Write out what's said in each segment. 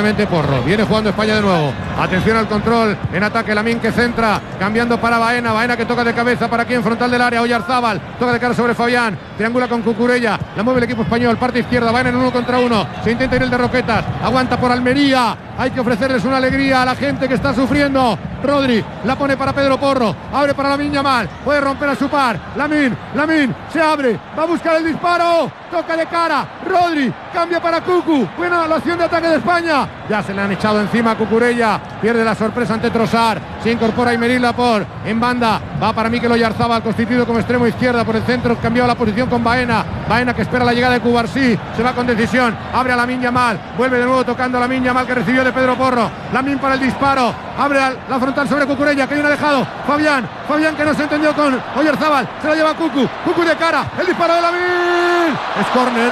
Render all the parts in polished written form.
perfectamente Porro. Viene jugando España de nuevo. Atención al control en ataque. Lamine que centra, cambiando para Baena. Baena que toca de cabeza para aquí en frontal del área. Oyarzábal toca de cara sobre Fabián. Triangula con Cucurella. La mueve el equipo español. Parte izquierda. Baena en 1 contra 1. Se intenta ir el de Roquetas. Aguanta por Almería. Hay que ofrecerles una alegría a la gente que está sufriendo. Rodri la pone para Pedro Porro. Abre para Lamine Yamal. Puede romper a su par. Lamine se abre. Va a buscar el disparo. Toca de cara. Rodri cambia para Cucu. Buena la acción de ataque de España. Ya se le han echado encima a Cucurella. Pierde la sorpresa ante Trossard. Se incorpora Aymeric Laporte en banda. Va para Mikel Oyarzábal, constituido como extremo izquierda por el centro. Cambiado la posición con Baena. Baena que espera la llegada de Cubarsí. Se va con decisión. Abre a Lamine Yamal. Vuelve de nuevo tocando a Lamine Yamal que recibió de Pedro Porro. Lamine para el disparo. Abre la frontal sobre Cucurella que viene alejado. Fabián que no se entendió con Oyarzábal. Se la lleva Cucu de cara. El disparo de Lamine. Es córner.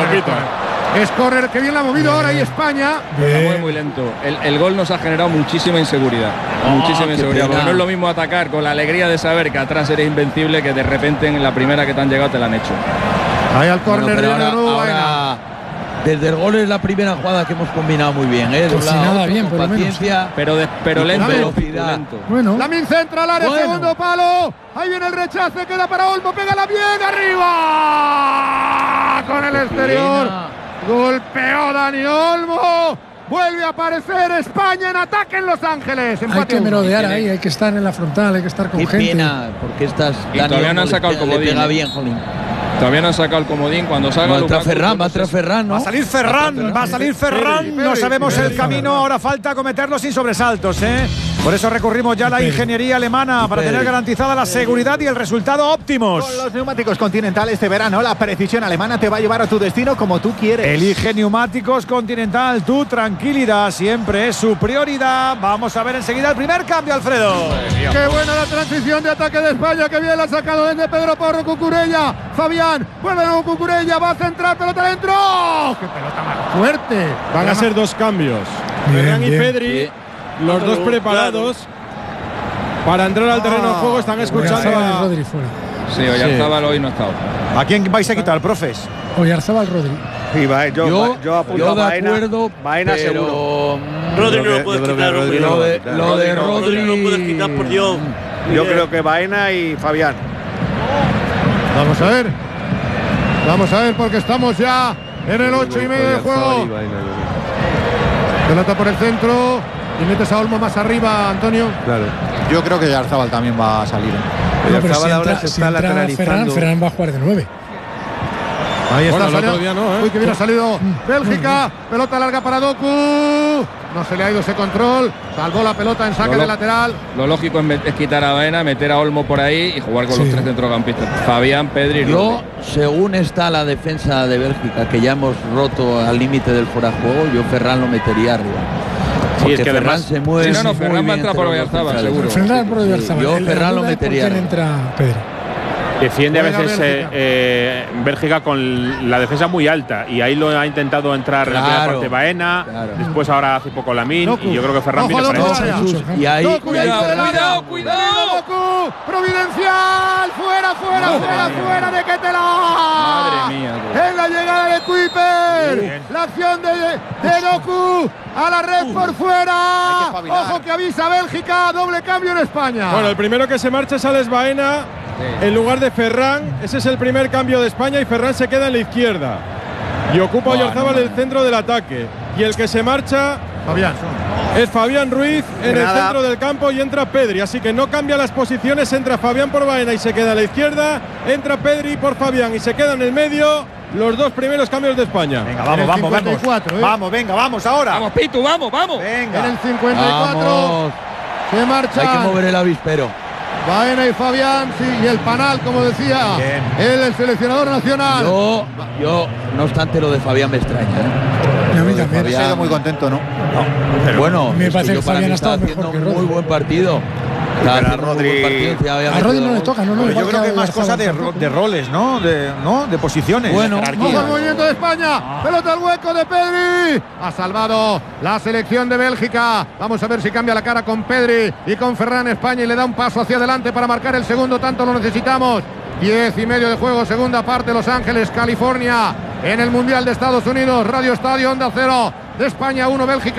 Es córner, que bien la ha movido ahora y España. Muy lento. El gol nos ha generado muchísima inseguridad. Muchísima inseguridad. Porque no es lo mismo atacar con la alegría de saber que atrás eres invencible que de repente en la primera que te han llegado te la han hecho. Ahí al córner de nuevo. Desde el gol es la primera jugada que hemos combinado muy bien, pues si nada bien, por paciencia, pero lento. Bueno. Lamine centra al área, segundo palo. Ahí viene el rechace, queda para Olmo, pégala bien arriba. Con el exterior. Golpeó Dani Olmo. Vuelve a aparecer España en ataque en Los Ángeles. Hay que merodear ahí, hay que estar en la frontal, hay que estar con gente. Pena, porque estas todavía no han sacado el comodín. Pega bien, Jolín. Todavía no han sacado el comodín. Cuando salga va a entrar Ferran, ¿no? Va a salir Ferran. No sabemos el camino. Ahora falta cometerlo sin sobresaltos, ¿eh? Por eso recurrimos ya a la ingeniería alemana para tener garantizada la seguridad y el resultado óptimos. Con los neumáticos Continental este verano, la precisión alemana te va a llevar a tu destino como tú quieres. Elige neumáticos Continental. Tu tranquilidad siempre es su prioridad. Vamos a ver enseguida el primer cambio, Alfredo. Qué buena la transición de ataque de España. Que bien la ha sacado desde Pedro Porro. Cucurella. Fabián. Vuelve nuevo Cucurella. Va a centrar. Pelota adentro. ¡Qué pelota más fuerte! Van a ser 2 cambios. Ferran y Pedri. Los dos preparados para entrar al terreno de juego. Están escuchando a Rodri fuera. Sí, Oyarzábal hoy no ha estado. ¿A quién vais a quitar, profes? Oyarzábal, Rodri. Sí, yo apunto a Baena. Baena seguro. Rodri no lo puedes quitar. Lo de Rodri no lo puedes quitar, por Dios. Yo creo que Baena y Fabián. Vamos a ver porque estamos ya en el 8 y medio de juego. Pelota por el centro y metes a Olmo más arriba, Antonio. Claro. Yo creo que Oyarzábal también va a salir. No, pero si entra Ferran va a jugar de 9. Ahí está, el otro día no, ¿eh? Uy, que bien ha salido Bélgica. Pelota larga para Doku. No se le ha ido ese control. Salvó la pelota en saque de lateral. Lo lógico es quitar a Baena, meter a Olmo por ahí y jugar con los 3 centrocampistas. Fabián, Pedri y Rodri. Según está la defensa de Bélgica, que ya hemos roto al límite del fuera de juego, yo Ferran lo metería arriba. Sí, es que Ferran además se mueve. Si no, Ferran va a entrar por Oyarzábal, seguro. Ferran por Oyarzábal. Yo Ferran lo metería. ¿Quién entra Pedri? Defiende a veces Bélgica con la defensa muy alta y ahí lo ha intentado entrar en la primera parte Baena, después ahora hace poco Lamine y yo creo que Ferran viene para eso. Y ahí cuidado. Providencial, fuera de Ketela. Madre mía. En la llegada de Kuiper. La acción de Doku a la red por fuera. Ojo que avisa Bélgica, doble cambio en España. Bueno, el primero que se marcha es Alex Baena. En lugar de Ferran, ese es el primer cambio de España y Ferran se queda en la izquierda. Y ocupa Oyarzábal el centro del ataque. Y el que se marcha es Fabián Ruiz en el centro del campo y entra Pedri. Así que no cambia las posiciones, entra Fabián por Baena y se queda a la izquierda. Entra Pedri por Fabián y se queda en el medio. Los 2 primeros cambios de España. Venga, vamos. Vamos ahora. Vamos, Pitu, vamos. Venga. En el 54 se marcha. Hay que mover el avispero. Baena y Fabián, sí, y el Panal, como decía el seleccionador nacional. Yo, no obstante, lo de Fabián me extraña. A mí también. Se ha ido muy contento, ¿no? Pero bueno, me parece que Fabián está haciendo un muy buen partido. A Rodri no le toca, no. Yo creo que es más cosa de roles, ¿no? De posiciones. Bueno, ojo el movimiento de España. Pelota al hueco de Pedri. Ha salvado la selección de Bélgica. Vamos a ver si cambia la cara con Pedri y con Ferran España y le da un paso hacia adelante para marcar el segundo. Tanto lo necesitamos. 10 y medio de juego, segunda parte, Los Ángeles, California, en el Mundial de Estados Unidos. Radio Estadio, Onda Cero, de España 1, Bélgica